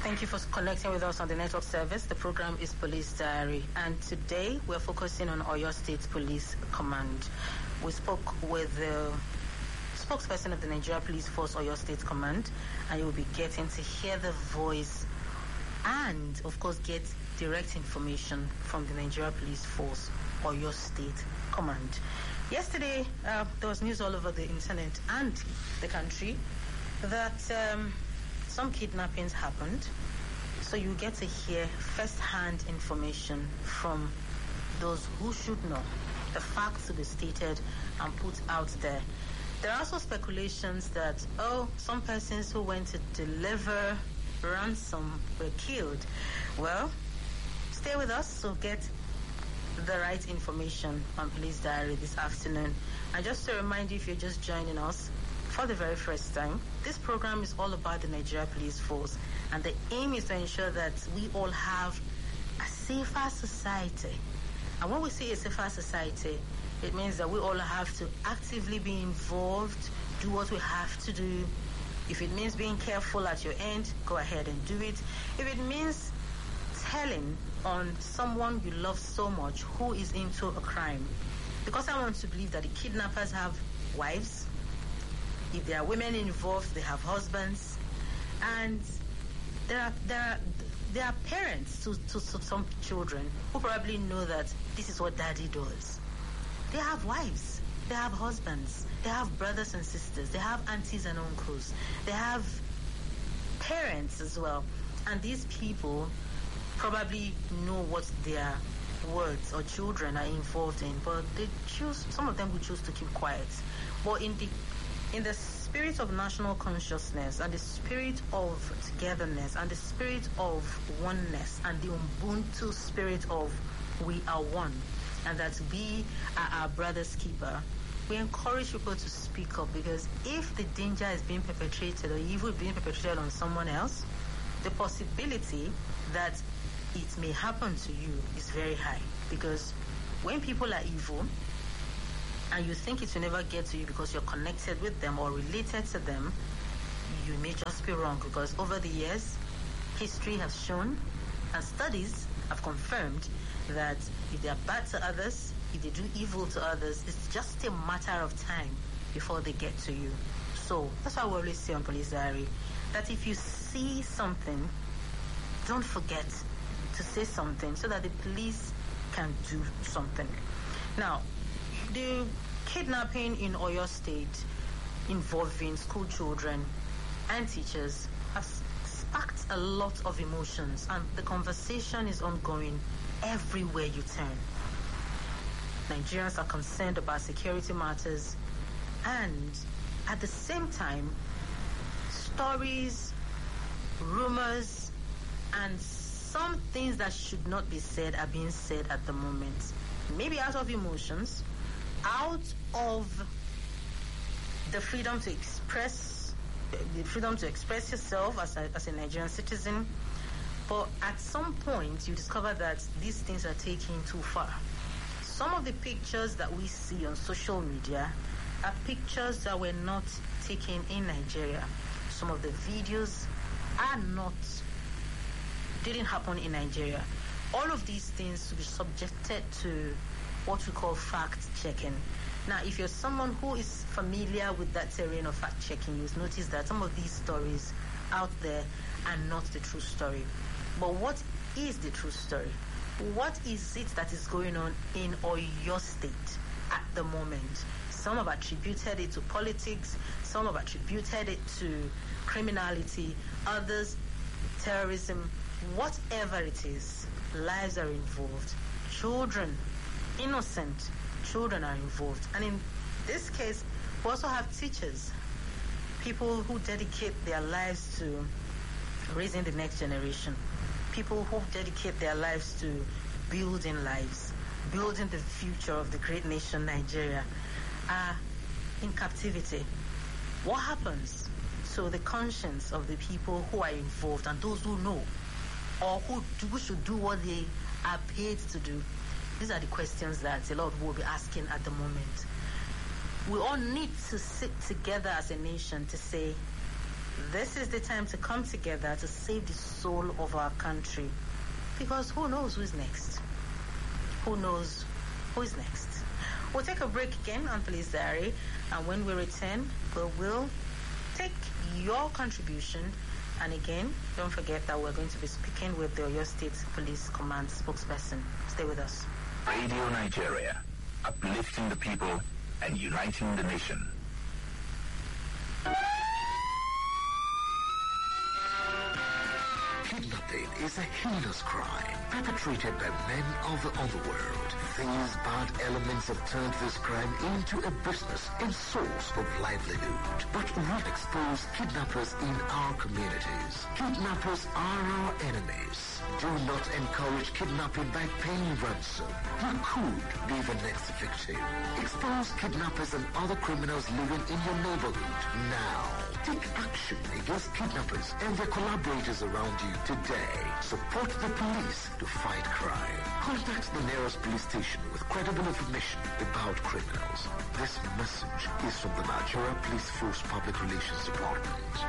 Thank you for connecting with us on the network service. The program is Police Diary, and today we're focusing on Oyo State Police Command. We spoke with the spokesperson of the Nigeria Police Force Oyo State Command, and you will be getting to hear the voice and, of course, get direct information from the Nigeria Police Force Oyo State Command. Yesterday, there was news all over the internet and the country that some kidnappings happened. So you get to hear first-hand information from those who should know. The facts to be stated and put out there. There are also speculations that, some persons who went to deliver ransom were killed. Well, stay with us, so get the right information on Police Diary this afternoon. And just to remind you, if you're just joining us for the very first time, this program is all about the Nigeria Police Force, and the aim is to ensure that we all have a safer society. And when we say a safer society, it means that we all have to actively be involved, do what we have to do. If it means being careful at your end, go ahead and do it. If it means telling on someone you love so much who is into a crime, because I want to believe that the kidnappers have wives. If there are women involved, they have husbands, and there are parents to some children who probably know that this is what daddy does. They have wives, they have husbands, they have brothers and sisters, they have aunties and uncles, they have parents as well, and these people probably know what their words or children are involved in, but some of them will choose to keep quiet. But in the spirit of national consciousness and the spirit of togetherness and the spirit of oneness and the Ubuntu spirit of we are one and that we are our brother's keeper, we encourage people to speak up, because if the danger is being perpetrated or evil is being perpetrated on someone else, the possibility that it may happen to you is very high. Because when people are evil, and you think it will never get to you because you're connected with them or related to them, you may just be wrong, because over the years, history has shown and studies have confirmed that if they are bad to others, if they do evil to others, it's just a matter of time before they get to you. So that's why we always say on Police Diary that if you see something, don't forget to say something so that the police can do something. Now, the kidnapping in Oyo State involving school children and teachers has sparked a lot of emotions, and the conversation is ongoing everywhere you turn. Nigerians are concerned about security matters, and at the same time, stories, rumors, and some things that should not be said are being said at the moment. Maybe out of emotions, out of the freedom to express yourself as a Nigerian citizen. But at some point, you discover that these things are taking too far. Some of the pictures that we see on social media are pictures that were not taken in Nigeria. Some of the videos didn't happen in Nigeria. All of these things to be subjected to what we call fact-checking. Now, if you're someone who is familiar with that terrain of fact-checking, you'll notice that some of these stories out there are not the true story. But what is the true story? What is it that is going on in Oyo State at the moment? Some have attributed it to politics, some have attributed it to criminality, others terrorism. Whatever it is, lives are involved. Children, innocent children are involved. And in this case, we also have teachers, people who dedicate their lives to raising the next generation, people who dedicate their lives to building lives, building the future of the great nation Nigeria, are in captivity. What happens to the conscience of the people who are involved and those who know, or who should do what they are paid to do? These are the questions that a lot will be asking at the moment. We all need to sit together as a nation to say, This is the time to come together to save the soul of our country. Because who knows who's next? Who knows who is next? We'll take a break again on Police Diary, and when we return, we will take your contribution. And again, don't forget that we're going to be speaking with the Oyo State Police Command spokesperson. Stay with us. Radio Nigeria, uplifting the people and uniting the nation. Kidnapping is a heinous crime perpetrated by men of the underworld. These bad elements have turned this crime into a business and source of livelihood. But we expose kidnappers in our communities. Kidnappers are our enemies. Do not encourage kidnapping by paying ransom. You could be the next victim. Expose kidnappers and other criminals living in your neighborhood now. Take action against kidnappers and their collaborators around you today. Support the police to fight crime. Contact the nearest police station with credible information about criminals. This message is from the Nigeria Police Force Public Relations Department.